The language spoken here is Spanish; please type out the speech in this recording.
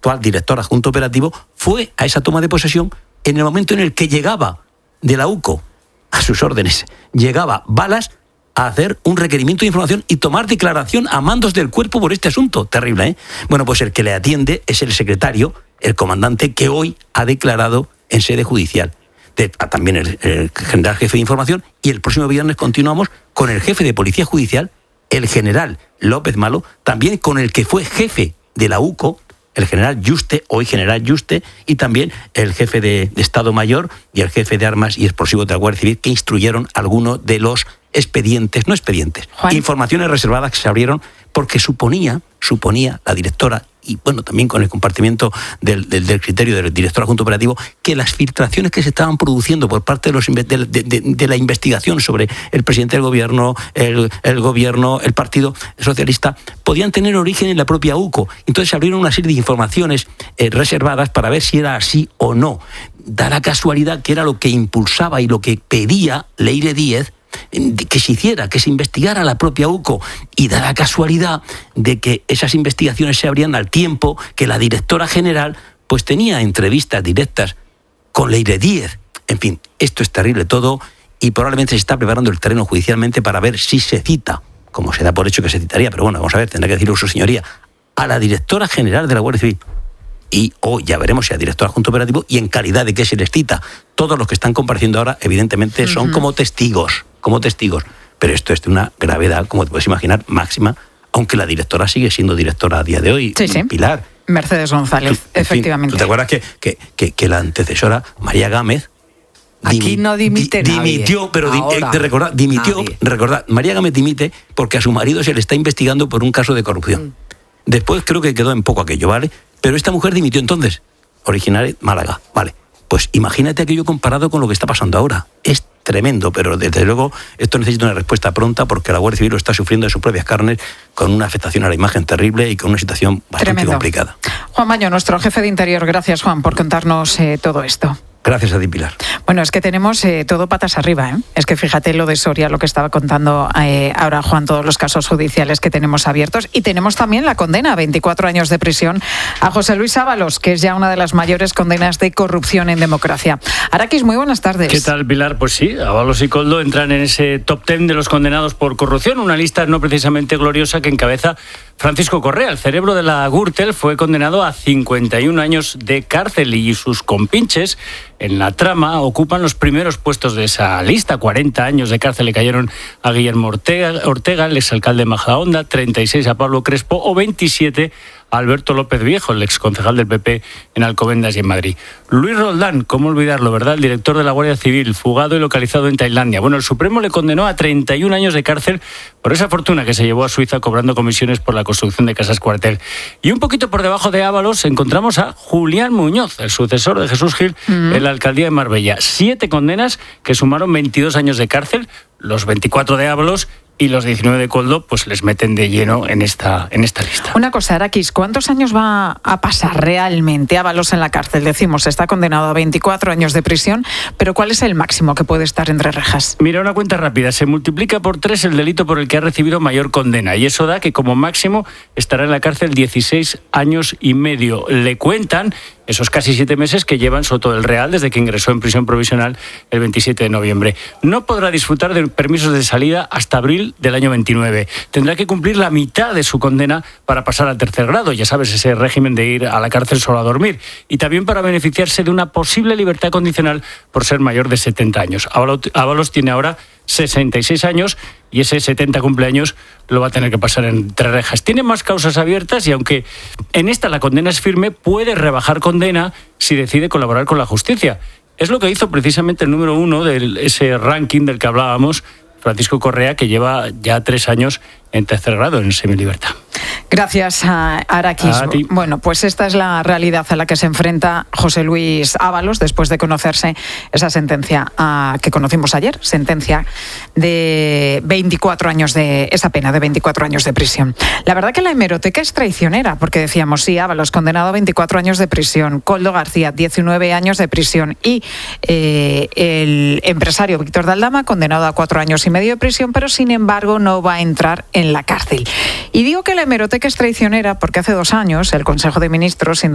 actual director adjunto operativo, fue a esa toma de posesión en el momento en el que llegaba de la UCO a sus órdenes, llegaba Balas a hacer un requerimiento de información y tomar declaración a mandos del cuerpo por este asunto. Terrible, ¿eh? Bueno, pues el que le atiende es el secretario, el comandante, que hoy ha declarado en sede judicial. También el general jefe de información, y el próximo viernes continuamos con el jefe de policía judicial, el general López Malo, también con el que fue jefe de la UCO, el general Yuste, hoy general Yuste, y también el jefe de Estado Mayor y el jefe de Armas y Explosivos de la Guardia Civil, que instruyeron algunos de los informaciones reservadas que se abrieron porque suponía la directora, y bueno, también con el compartimiento del criterio del director adjunto operativo, que las filtraciones que se estaban produciendo por parte de la investigación sobre el presidente del gobierno, el gobierno, el Partido Socialista, podían tener origen en la propia UCO. Entonces se abrieron una serie de informaciones reservadas para ver si era así o no. Da la casualidad que era lo que impulsaba y lo que pedía Leire Díez, que se hiciera, que se investigara la propia UCO, y da la casualidad de que esas investigaciones se abrían al tiempo que la directora general pues tenía entrevistas directas con Leire Díez. En fin, esto es terrible todo, y probablemente se está preparando el terreno judicialmente para ver si se cita, como se da por hecho que se citaría, pero bueno, vamos a ver, tendrá que decirlo su señoría, a la directora general de la Guardia Civil. Y ya veremos si al director adjunto operativo, y en calidad de que se les cita. Todos los que están compareciendo ahora, evidentemente, son como testigos. Pero esto es de una gravedad, como te puedes imaginar, máxima, aunque la directora sigue siendo directora a día de hoy, sí. Pilar. Mercedes González, efectivamente. ¿Tú te acuerdas que la antecesora, María Gámez, aquí no dimite dimitió, pero recordad, María Gámez dimite porque a su marido se le está investigando por un caso de corrupción. Después creo que quedó en poco aquello, ¿vale? Pero esta mujer dimitió entonces, originaria de Málaga, ¿vale? Pues imagínate aquello comparado con lo que está pasando ahora. Es tremendo, pero desde luego esto necesita una respuesta pronta, porque la Guardia Civil lo está sufriendo de sus propias carnes, con una afectación a la imagen terrible y con una situación bastante complicada. Juan Maño, nuestro jefe de Interior, gracias, Juan, por contarnos todo esto. Gracias a ti, Pilar. Bueno, es que tenemos todo patas arriba, ¿eh? Es que fíjate lo de Soria, lo que estaba contando ahora Juan, todos los casos judiciales que tenemos abiertos. Y tenemos también la condena a 24 años de prisión a José Luis Ábalos, que es ya una de las mayores condenas de corrupción en democracia. Araquis, muy buenas tardes. ¿Qué tal, Pilar? Pues sí, Ábalos y Koldo entran en ese top 10 de los condenados por corrupción, una lista no precisamente gloriosa que encabeza Francisco Correa. El cerebro de la Gürtel fue condenado a 51 años de cárcel, y sus compinches en la trama ocupan los primeros puestos de esa lista. 40 años de cárcel le cayeron a Guillermo Ortega, el exalcalde de Majadahonda, 36 a Pablo Crespo o 27 a Alberto López Viejo, el exconcejal del PP en Alcobendas y en Madrid. Luis Roldán, cómo olvidarlo, ¿verdad? El director de la Guardia Civil, fugado y localizado en Tailandia. Bueno, el Supremo le condenó a 31 años de cárcel por esa fortuna que se llevó a Suiza cobrando comisiones por la construcción de casas cuartel. Y un poquito por debajo de Ábalos encontramos a Julián Muñoz, el sucesor de Jesús Gil en la alcaldía de Marbella. 7 condenas que sumaron 22 años de cárcel, los 24 de Ábalos y los 19 de Koldo, pues les meten de lleno en esta lista. Una cosa, Araquis, ¿cuántos años va a pasar realmente Ábalos en la cárcel? Decimos, está condenado a 24 años de prisión, pero ¿cuál es el máximo que puede estar entre rejas? Mira, una cuenta rápida. Se multiplica por 3 el delito por el que ha recibido mayor condena, y eso da que como máximo estará en la cárcel 16 años y medio. Le cuentan esos casi 7 meses que lleva en Soto del Real desde que ingresó en prisión provisional el 27 de noviembre. No podrá disfrutar de permisos de salida hasta abril del año 29. Tendrá que cumplir la mitad de su condena para pasar al tercer grado, ya sabes, ese régimen de ir a la cárcel solo a dormir, y también para beneficiarse de una posible libertad condicional por ser mayor de 70 años. Ábalos tiene ahora 66 años y ese 70 cumpleaños lo va a tener que pasar entre rejas. Tiene más causas abiertas y aunque en esta la condena es firme, puede rebajar condena si decide colaborar con la justicia. Es lo que hizo precisamente el número 1 de ese ranking del que hablábamos, Francisco Correa, que lleva ya 3 años en tercer grado en semilibertad. Gracias, Araquis. Bueno, pues esta es la realidad a la que se enfrenta José Luis Ábalos después de conocerse esa sentencia que conocimos ayer, sentencia de 24 años esa pena de 24 años de prisión. La verdad que la hemeroteca es traicionera, porque decíamos, sí, Ábalos condenado a 24 años de prisión, Koldo García 19 años de prisión y el empresario Víctor de Aldama condenado a 4 años y medio de prisión, pero sin embargo no va a entrar en la cárcel. Y digo que la hemeroteca es traicionera porque hace 2 años el Consejo de Ministros